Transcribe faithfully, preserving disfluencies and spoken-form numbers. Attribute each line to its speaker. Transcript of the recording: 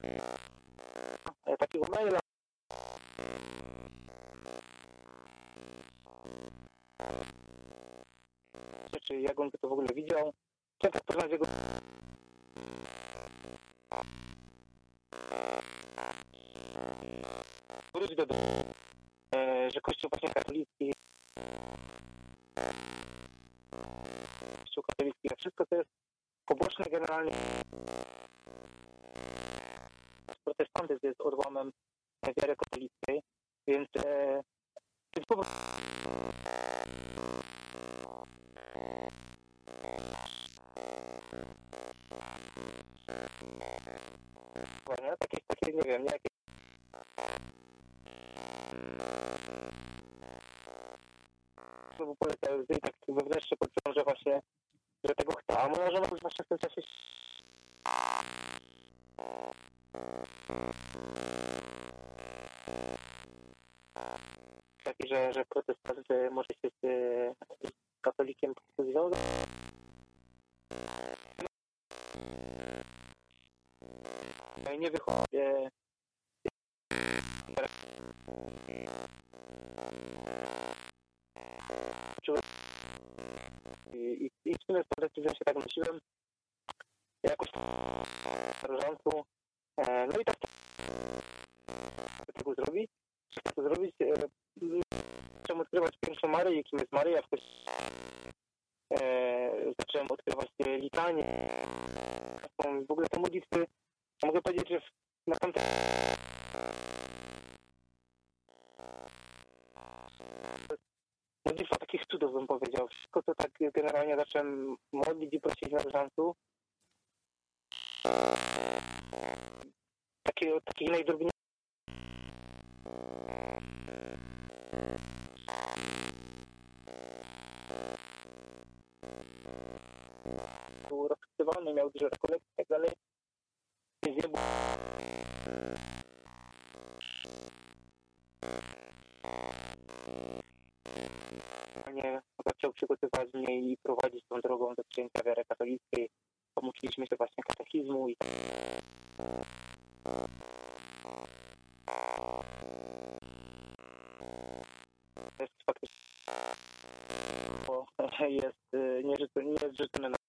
Speaker 1: e, takiego maila. Czy jak on by to w ogóle widział. Chciałem tak poznać jego... Wróć do domu, e, że Kościół właśnie katolicki, Kościół katolicki, a wszystko to jest poboczne generalnie. Protestantyzm jest odłamem wiary katolickiej, więc e, po prostu takie, takie, nie wiem, nie, jakie bo polecają łzy i tak wewnętrznie poczułem, że właśnie, że tego chce, a może nawet właśnie w tym czasie taki, że, że protestant może się z, z katolikiem związać. No i nie wychodzi. I, i, i w sumie z tą decyzją się tak myślałem. Jakoś w porządku. E, no i tak tego zrobić. Co zrobić? E, zacząłem odkrywać pierwszą Maryję, kim jest Maryja. E, zacząłem odkrywać litanie. W ogóle te modlitwy, mogę powiedzieć, że na tamtym modlitwa takich cudów, bym powiedział. Wszystko to tak generalnie zacząłem modlić i prosić na różańcu. Takie, takich najdrobniejszych. Był rozpisywany, miał dużo rekolekcji i tak dalej. Więc nie było. Nie zaczął przygotować mnie i prowadzić tą drogą do przyjęcia wiary katolickiej. Pomuczyliśmy się właśnie katechizmu i jest faktycznie jest, nie jest, nie jest życzymy na